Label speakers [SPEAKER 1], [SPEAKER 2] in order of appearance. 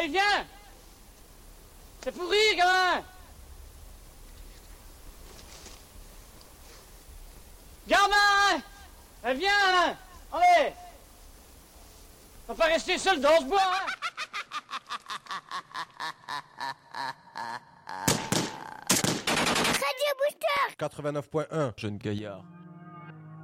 [SPEAKER 1] Allez, viens! C'est pourri, gamin! Gamin! Eh, viens! Allez! On va pas rester seul dans ce bois, hein?
[SPEAKER 2] Radio Booster
[SPEAKER 3] 89.1, jeune gaillard.